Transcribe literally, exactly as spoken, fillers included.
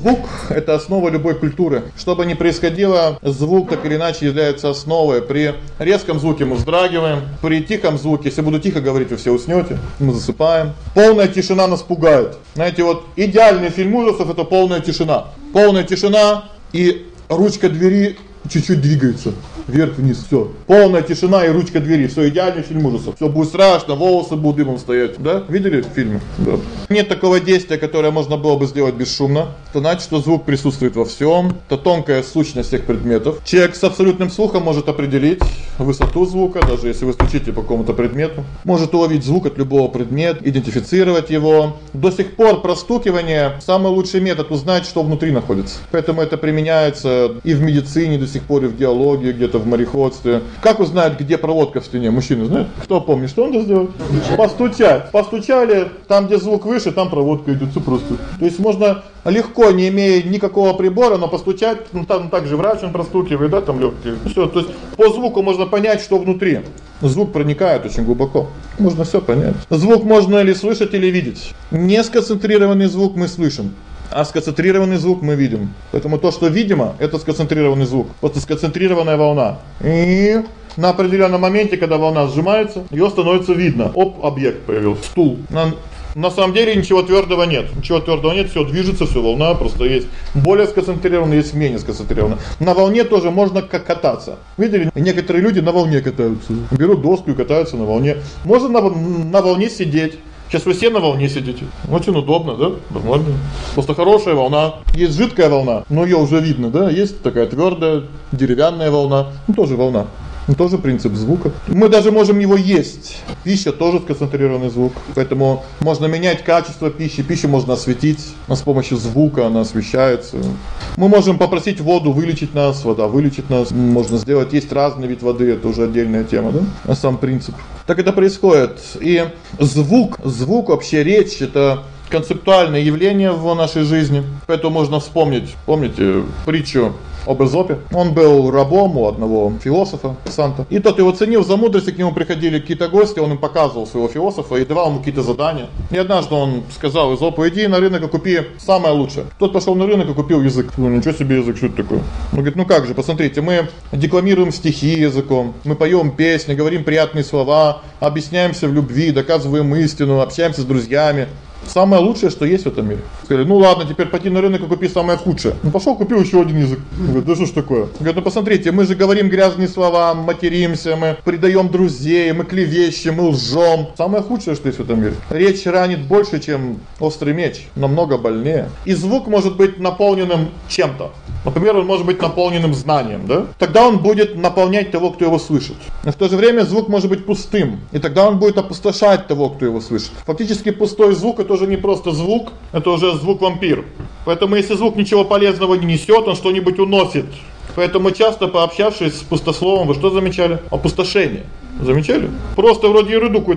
Звук – это основа любой культуры. Что бы ни происходило, звук так или иначе является основой. При резком звуке мы вздрагиваем, при тихом звуке, если буду тихо говорить, вы все уснёте, мы засыпаем. Полная тишина нас пугает. Знаете, вот идеальный фильм ужасов – это полная тишина. Полная тишина и ручка двери чуть-чуть двигается вверх-вниз, всё. Полная тишина и ручка двери. Всё, идеальный фильм ужасов. Всё будет страшно, волосы будут дыбом стоять, да? Видели фильмы? Да. Нет такого действия, которое можно было бы сделать бесшумно. Это значит, что звук присутствует во всём. Это тонкая сущность всех предметов. Человек с абсолютным слухом может определить высоту звука, даже если вы стучите по какому-то предмету. Может уловить звук от любого предмета, идентифицировать его. До сих пор простукивание самый лучший метод узнать, что внутри находится. Поэтому это применяется и в медицине до сих пор, и в геологии, где-то в мореходстве. Как узнать, где проводка в стене? Мужчины знают? Кто помнит, что надо сделать? Постучать. Постучали, там где звук выше, там проводка идёт, всё просто. То есть можно легко, не имея никакого прибора, но постучать, ну там также врач он простукивает, да, там лёгкие. Всё, то есть по звуку можно понять, что внутри. Звук проникает очень глубоко. Можно всё понять. Звук можно или слышать, или видеть. Не сконцентрированный звук мы слышим, а сконцентрированный звук мы видим. Поэтому то, что видимо, это сконцентрированный звук. Вот сконцентрированная волна. И на определённом моменте, когда волна сжимается, её становится видно. Оп, объект появился. Стул. На, на самом деле ничего твёрдого нет. Ничего твёрдого нет, всё движется, всё волна, просто есть более сконцентрированная, есть менее сконцентрированная. На волне тоже можно как кататься. Видели? Некоторые люди на волне катаются. Берут доску и катаются на волне. Можно на, на волне сидеть. Сейчас вы все на волне сидите. Очень удобно, да? Нормально. Просто хорошая волна. Есть жидкая волна, но её уже видно, да? Есть такая твёрдая деревянная волна, ну тоже волна. Ну тоже принцип звука. Мы даже можем его есть. Пища тоже сконцентрированный звук. Поэтому можно менять качество пищи. Пищу можно осветить, но с помощью звука она освещается. Мы можем попросить воду вылечить нас, вода вылечит нас. Можно сделать, есть разный вид воды, это уже отдельная тема, да? А сам принцип. Так это происходит. И звук, звук вообще речь это концептуальное явление в нашей жизни. Поэтому можно вспомнить, помните притчу об Эзопе? Он был рабом у одного философа, Санта. И тот его ценил за мудрость, и к нему приходили какие-то гости, он им показывал своего философа и давал ему какие-то задания. И однажды он сказал Эзопу: "Иди на рынок и купи самое лучшее". Тот пошёл на рынок и купил язык. Ну ничего себе язык, что это такое? Он говорит: "Ну как же, посмотрите, мы декламируем стихи языком, мы поём песни, говорим приятные слова, объясняемся в любви, доказываем истину, общаемся с друзьями. Самое лучшее, что есть в этом мире". Сказали: "Ну ладно, теперь пойди на рынок и купи самое худшее". Ну пошёл, купил ещё один язык. Говорит: "Да что ж такое?" Говорит: "Ну посмотрите, мы же говорим грязные слова, материмся, мы предаём друзей, мы клевещем, мы лжём. Самое худшее, что есть в этом мире. Речь ранит больше, чем острый меч, намного больнее. И звук может быть наполненным чем-то. Например, он может быть наполненным знанием, да? Тогда он будет наполнять того, кто его слышит. Но в то же время звук может быть пустым, и тогда он будет опустошать того, кто его слышит. Фактически пустой звук это уже не просто звук, это уже звук-вампир. Поэтому если звук ничего полезного не несёт, он что-нибудь уносит. Поэтому часто пообщавшись с пустословом, вы что замечали? Опустошение. Замечали? Просто вроде ерунду